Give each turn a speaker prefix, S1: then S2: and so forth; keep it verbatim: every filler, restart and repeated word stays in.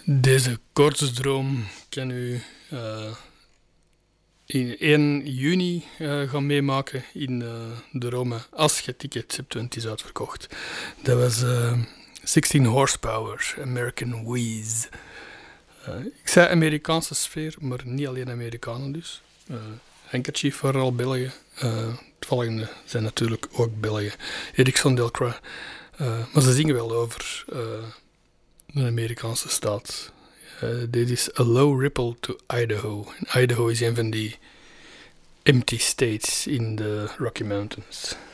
S1: Deze koortsdroom kan u uh, in één juni uh, gaan meemaken in uh, de Rome als je tickets hebt, want het is uitverkocht. Dat was uh, zestien horsepower, American Wheeze. Uh, ik zei Amerikaanse sfeer, maar niet alleen Amerikanen dus. Uh, Handkerchief vooral België. Uh, het volgende zijn natuurlijk ook België. Ericsson Delcroix. Uh, maar ze zingen wel over uh, een Amerikaanse staat. Uh, dit is A Low Ripple to Idaho. En Idaho is een van die empty states in de Rocky Mountains.